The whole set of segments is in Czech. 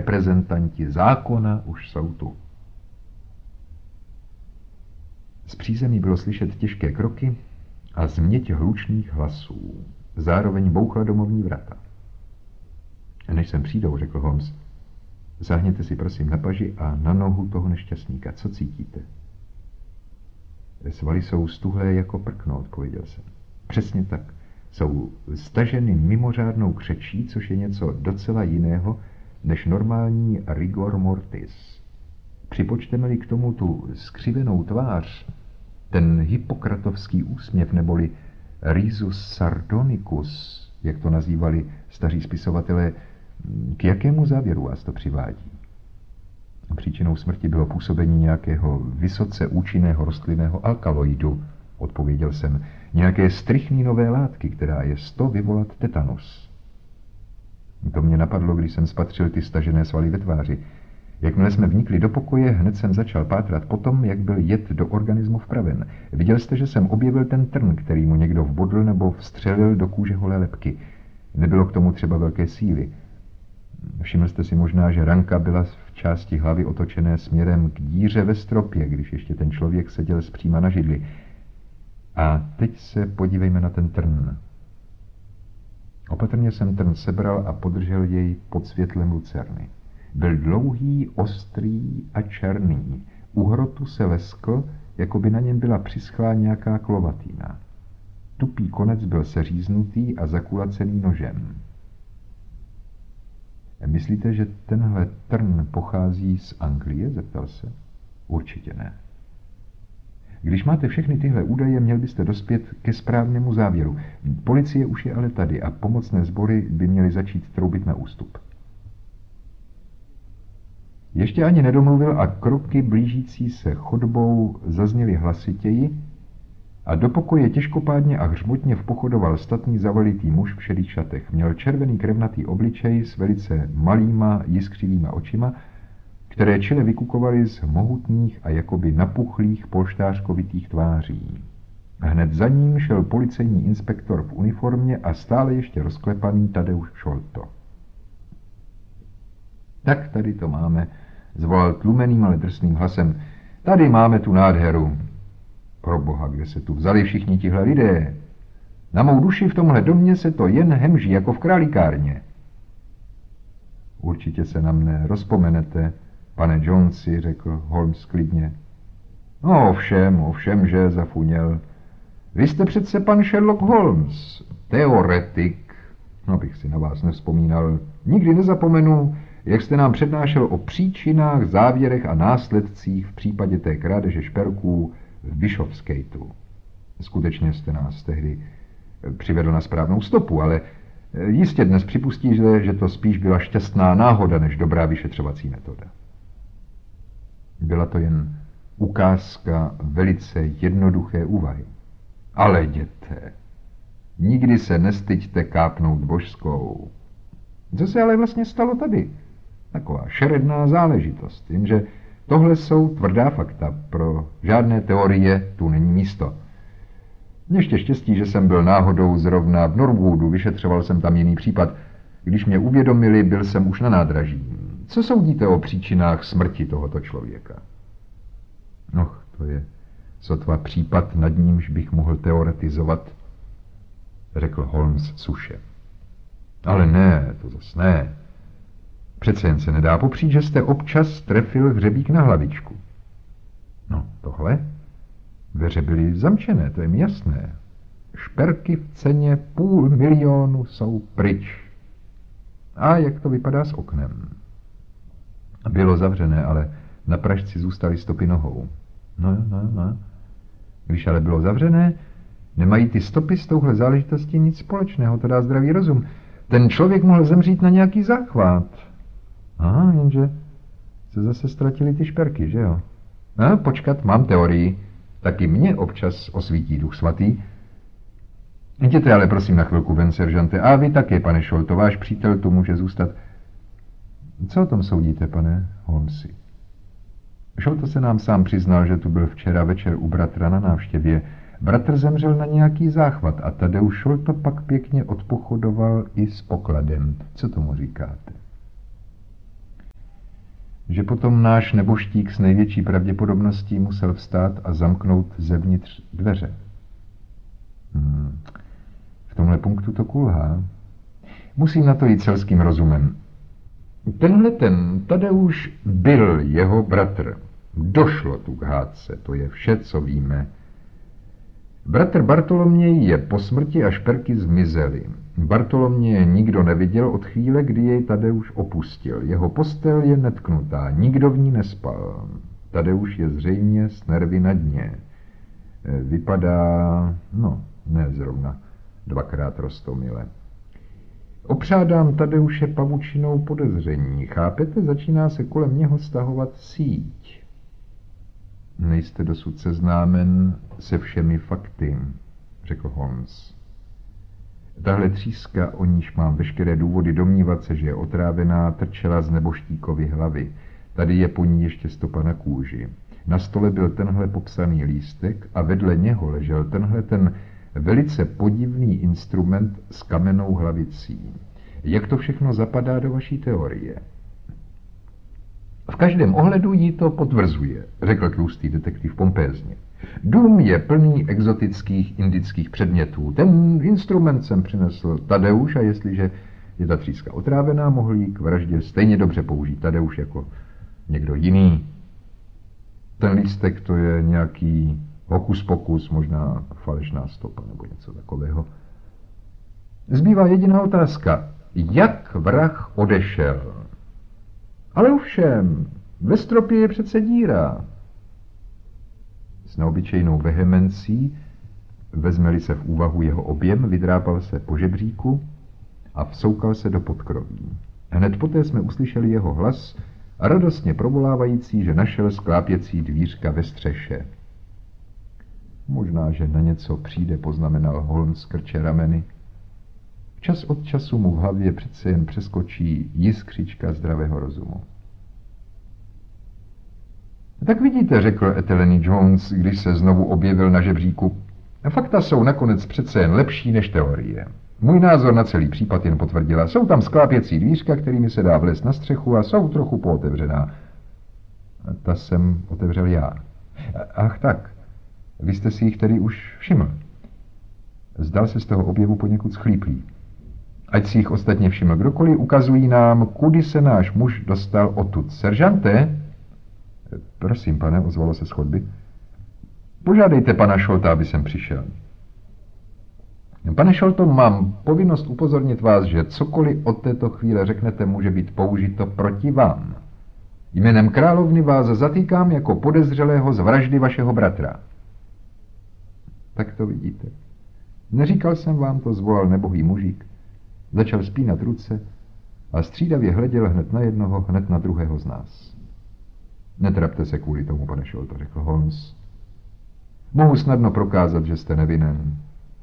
reprezentanti zákona už jsou tu. Z přízemí bylo slyšet těžké kroky a změť hlučných hlasů. Zároveň bouchla domovní vrata. Než sem přijdou, řekl Holmes, sáhněte si prosím na paži a na nohu toho nešťastníka. Co cítíte? Svaly jsou stuhlé jako prkno, odpověděl jsem. Přesně tak. Jsou staženy mimořádnou křečí, což je něco docela jiného než normální rigor mortis. Připočteme-li k tomu tu skřivenou tvář, ten hippokratovský úsměv, neboli risus sardonicus, jak to nazývali staří spisovatelé, k jakému závěru vás to přivádí? Příčinou smrti bylo působení nějakého vysoce účinného rostlinného alkaloidu, odpověděl jsem, nějaké strychninové látky, která je 100 vyvolat tetanus. To mě napadlo, když jsem spatřil ty stažené svaly ve tváři. Jakmile jsme vnikli do pokoje, hned jsem začal pátrat po tom, jak byl jed do organismu vpraven. Viděl jste, že jsem objevil ten trn, který mu někdo vbodl nebo vstřelil do kůže holé lebky. Nebylo k tomu třeba velké síly. Všiml jste si možná, že ranka byla v části hlavy otočené směrem k díře ve stropě, když ještě ten člověk seděl zpříma na židli. A teď se podívejme na ten trn. Opatrně jsem trn sebral a podržel jej pod světlem lucerny. Byl dlouhý, ostrý a černý. U hrotu se leskl, jako by na něm byla přischlá nějaká klovatýna. Tupý konec byl seříznutý a zakulacený nožem. Myslíte, že tenhle trn pochází z Anglie? Zeptal se. Určitě ne. Když máte všechny tyhle údaje, měl byste dospět ke správnému závěru. Policie už je ale tady a pomocné sbory by měly začít troubit na ústup. Ještě ani nedomluvil a kroky blížící se chodbou zazněly hlasitěji a do pokoje těžkopádně a hřmotně vpochodoval statný zavalitý muž v šedých šatech. Měl červený krevnatý obličej s velice malýma jiskřivýma očima, které čile vykukovaly z mohutných a jakoby napuchlých polštářkovitých tváří. Hned za ním šel policejní inspektor v uniformě a stále ještě rozklepaný Tadeusz Šolto. Tak tady to máme, zvolal tlumeným, ale drsným hlasem. Tady máme tu nádheru. Proboha, kde se tu vzali všichni tihle lidé? Na mou duši v tomhle domě se to jen hemží jako v králíkárně. Určitě se na mne rozpomenete, pane Jonesi, řekl Holmes klidně. No ovšem, že zafuněl. Vy jste přece pan Sherlock Holmes, teoretik. No bych si na vás nevzpomínal. Nikdy nezapomenu, jak jste nám přednášel o příčinách, závěrech a následcích v případě té krádeže šperků v Bishopsgateu. Skutečně jste nás tehdy přivedl na správnou stopu, ale jistě dnes připustíte, že to spíš byla šťastná náhoda, než dobrá vyšetřovací metoda. Byla to jen ukázka velice jednoduché úvahy. Ale jděte, nikdy se nestyďte kápnout božskou. Co se ale vlastně stalo tady? Taková šeredná záležitost, jenže tohle jsou tvrdá fakta, pro žádné teorie tu není místo. Ještě štěstí, že jsem byl náhodou zrovna v Norwoodu, vyšetřoval jsem tam jiný případ. Když mě uvědomili, byl jsem už na nádraží. Co soudíte o příčinách smrti tohoto člověka? No, to je sotva případ, nad nímž bych mohl teoretizovat, řekl Holmes suše. Ale ne, to zas ne. Přece jen se nedá popřít, že jste občas trefil hřebík na hlavičku. No, tohle? Dveře byly zamčené, to je mi jasné. Šperky v ceně 500 000 jsou pryč. A jak to vypadá s oknem? Bylo zavřené, ale na pražci zůstaly stopy nohou. No. Když ale bylo zavřené, nemají ty stopy s touhle záležitostí nic společného, to dá zdravý rozum. Ten člověk mohl zemřít na nějaký záchvat. Aha, jenže se zase ztratili ty šperky, že jo? No, počkat, mám teorii. Taky mě občas osvítí Duch svatý. Jděte ale prosím na chvilku ven, seržante. A vy také, pane Šolto, váš přítel tu může zůstat. Co o tom soudíte, pane Holmesi? Šolto se nám sám přiznal, že tu byl včera večer u bratra na návštěvě. Bratr zemřel na nějaký záchvat a Tadeusz Šolto pak pěkně odpochodoval i s pokladem. Co tomu říkáte? že potom náš neboštík s největší pravděpodobností musel vstát a zamknout zevnitř dveře. V tomhle punktu to kulhá. Musím na to jít selským rozumem. Tenhle ten Tadeusz byl jeho bratr. Došlo tu k hádce, to je vše, co víme. Bratr Bartoloměj je po smrti a šperky zmizely. Bartoloměje nikdo neviděl od chvíle, kdy jej Tadeusz opustil. Jeho postel je netknutá, nikdo v ní nespal. Tadeusz je zřejmě s nervy na dně. Vypadá, ne zrovna, 2krát roztomile. Opřádám Tadeuše pavučinou podezření. Chápete, začíná se kolem něho stahovat síť. Nejste dosud seznámen se všemi fakty, řekl Holmes. Tahle tříska, o níž mám veškeré důvody domnívat se, že je otrávená, trčela z neboštíkovy hlavy. Tady je po ní ještě stopa na kůži. Na stole byl tenhle popsaný lístek a vedle něho ležel tenhle ten velice podivný instrument s kamennou hlavicí. Jak to všechno zapadá do vaší teorie? V každém ohledu jí to potvrzuje, řekl tlustý detektiv pompézně. Dům je plný exotických indických předmětů. Ten instrument jsem přinesl Tadeusz a jestliže je ta tříska otrávená, mohl ji k vraždě stejně dobře použít Tadeusz jako někdo jiný. Ten lístek to je nějaký hokus pokus, možná falešná stopa nebo něco takového. Zbývá jediná otázka. Jak vrah odešel? Ale ovšem, ve stropě je přece díra. S neobyčejnou vehemencí, vezme-li se v úvahu jeho objem, vydrápal se po žebříku a vsoukal se do podkroví. Hned poté jsme uslyšeli jeho hlas, radostně provolávající, že našel sklápěcí dvířka ve střeše. Možná, že na něco přijde, poznamenal Holmes krče rameny. Čas od času mu v hlavě přece jen přeskočí jiskřička zdravého rozumu. Tak vidíte, řekl Etheleny Jones, když se znovu objevil na žebříku. Fakta jsou nakonec přece jen lepší než teorie. Můj názor na celý případ jen potvrdila. Jsou tam sklápěcí dvířka, kterými se dá vlézt na střechu a jsou trochu pootevřená. Ta jsem otevřel já. Ach tak, vy jste si jich tedy už všiml. Zdal se z toho objevu poněkud schlíplý. Ať si jich ostatně všiml kdokoliv, ukazují nám, kudy se náš muž dostal odtud. Seržante? Prosím, pane, ozvalo se z chodby. Požádejte pana Šolta, aby sem přišel. Pane Šolto, mám povinnost upozornit vás, že cokoliv od této chvíle řeknete, může být použito proti vám. Jménem královny vás zatýkám jako podezřelého z vraždy vašeho bratra. Tak to vidíte. Neříkal jsem vám to, zvolal nebohý mužík. Začal spínat ruce a střídavě hleděl hned na jednoho, hned na druhého z nás. Netrapte se kvůli tomu, pane Šolto, řekl Holmes. Mohu snadno prokázat, že jste nevinen.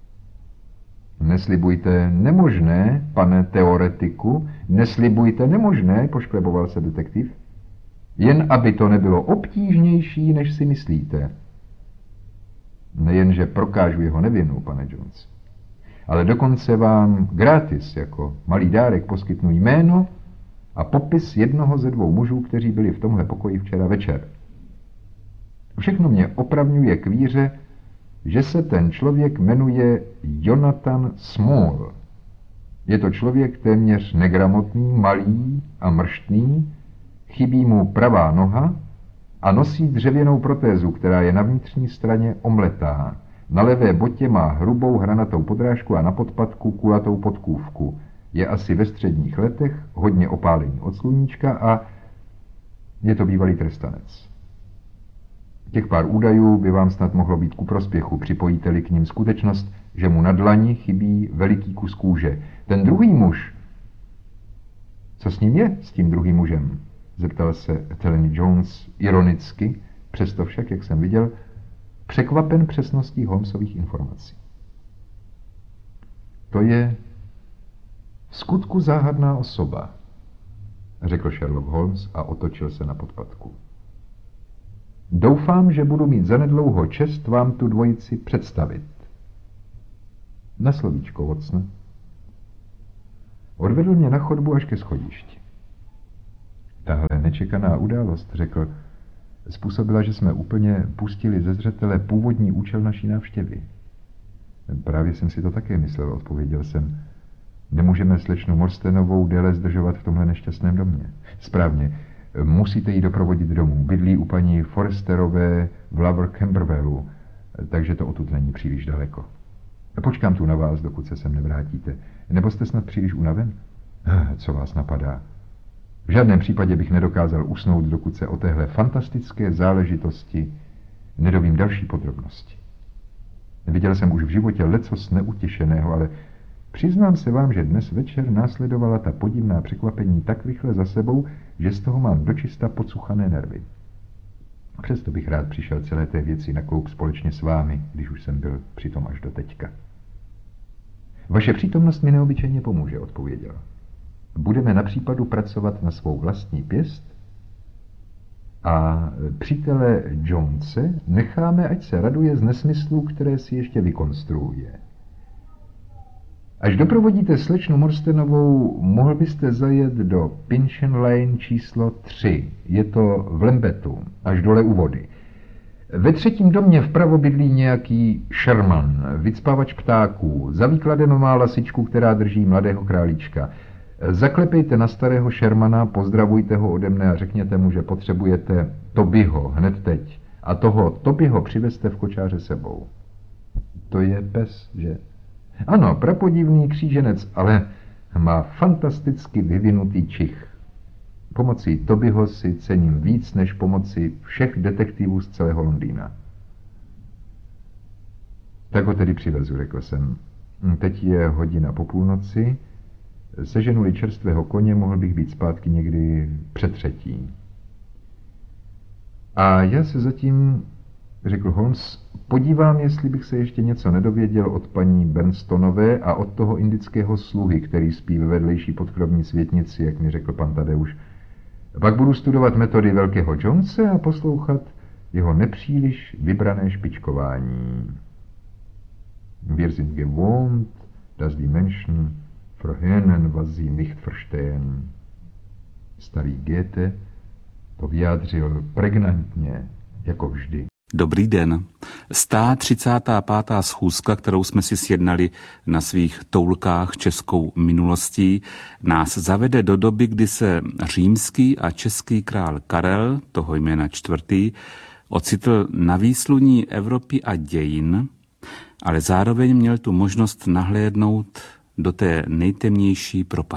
Neslibujte nemožné, pane teoretiku, neslibujte nemožné, poškleboval se detektiv. Jen aby to nebylo obtížnější, než si myslíte. Nejenže prokážu jeho nevinu, pane Jones, ale dokonce vám gratis jako malý dárek poskytnu jméno a popis jednoho ze dvou mužů, kteří byli v tomhle pokoji včera večer. Všechno mě opravňuje k víře, že se ten člověk jmenuje Jonathan Small. Je to člověk téměř negramotný, malý a mrštný, chybí mu pravá noha a nosí dřevěnou protézu, která je na vnitřní straně omletá. Na levé botě má hrubou hranatou podrážku a na podpatku kulatou podkůvku. Je asi ve středních letech, hodně opálený od sluníčka a je to bývalý trestanec. Těch pár údajů by vám snad mohlo být ku prospěchu, připojíte-li k nim skutečnost, že mu na dlani chybí veliký kus kůže. Ten druhý muž... Co s ním je, s tím druhým mužem? Zeptal se Etheleny Jones ironicky, přesto však, jak jsem viděl, překvapen přesností Holmesových informací. To je v skutku záhadná osoba, řekl Sherlock Holmes a otočil se na podpatku. Doufám, že budu mít zanedlouho čest vám tu dvojici představit. Na slovíčko, Watsone. Odvedl mě na chodbu až ke schodišti. Tahle nečekaná událost, řekl, způsobila, že jsme úplně pustili ze zřetele původní účel naší návštěvy. Právě jsem si to také myslel, odpověděl jsem. Nemůžeme slečnu Morstenovou déle zdržovat v tomhle nešťastném domě. Správně, musíte ji doprovodit domů. Bydlí u paní Forresterové v Lower Camberwellu, takže to odtud není příliš daleko. Počkám tu na vás, dokud se sem nevrátíte. Nebo jste snad příliš unaven? Co vás napadá? V žádném případě bych nedokázal usnout, dokud se o téhle fantastické záležitosti nedovím další podrobnosti. Viděl jsem už v životě lecos neutěšeného, ale přiznám se vám, že dnes večer následovala ta podivná překvapení tak rychle za sebou, že z toho mám dočista pocuchané nervy. Přesto bych rád přišel celé té věci na kloup společně s vámi, když už jsem byl přitom až do teďka. Vaše přítomnost mi neobyčejně pomůže, odpověděl. Budeme na případu pracovat na svou vlastní pěst a přítele Jonese necháme, ať se raduje z nesmyslů, které si ještě vykonstruuje. Až doprovodíte slečnu Morstenovou, mohl byste zajet do Pinchin Lane číslo 3. Je to v Lambetu, až dole u vody. Ve třetím domě vpravo bydlí nějaký Sherman, vycpávač ptáků. Za výkladem má lasičku, která drží mladého králíčka. Zaklepejte na starého Shermana, pozdravujte ho ode mne a řekněte mu, že potřebujete Tobyho hned teď. A toho Tobyho přivezte v kočáře sebou. To je pes, že? Ano, prapodivný kříženec, ale má fantasticky vyvinutý čich. Pomocí Tobyho si cením víc než pomocí všech detektivů z celého Londýna. Tak ho tedy přivezu, řekl jsem. Teď je hodina po půlnoci. Seženu-li čerstvého koně, mohl bych být zpátky někdy před 3. A já se zatím, řekl Holmes, podívám, jestli bych se ještě něco nedověděl od paní Bernstonové a od toho indického sluhy, který spí ve vedlejší podkrobní světnici, jak mi řekl pan Tadeusz. Pak budu studovat metody velkého Jonese a poslouchat jeho nepříliš vybrané špičkování. Wir sind gewohnt, dass die Menschen verhöhnen, was sie nicht verstehen. Starý Goethe to vyjádřil pregnantně, jako vždy. Dobrý den. 135. schůzka, kterou jsme si sjednali na svých toulkách českou minulostí, nás zavede do doby, kdy se římský a český král Karel, toho jména 4., ocitl na výsluní Evropy a dějin, ale zároveň měl tu možnost nahlédnout do té nejtemnější propasti.